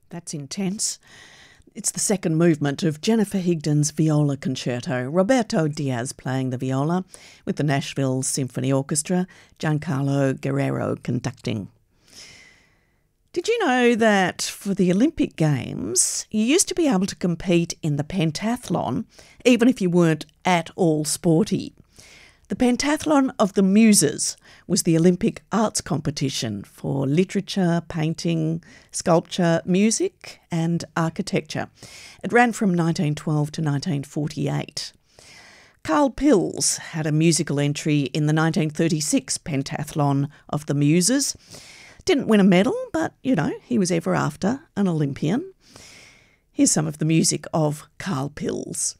That's intense. It's the second movement of Jennifer Higdon's Viola Concerto, Roberto Diaz playing the viola, with the Nashville Symphony Orchestra, Giancarlo Guerrero conducting. Did you know that for the Olympic Games, you used to be able to compete in the pentathlon, even if you weren't at all sporty? The Pentathlon of the Muses was the Olympic arts competition for literature, painting, sculpture, music and architecture. It ran from 1912 to 1948. Carl Pills had a musical entry in the 1936 Pentathlon of the Muses. Didn't win a medal, but, he was ever after an Olympian. Here's some of the music of Carl Pills.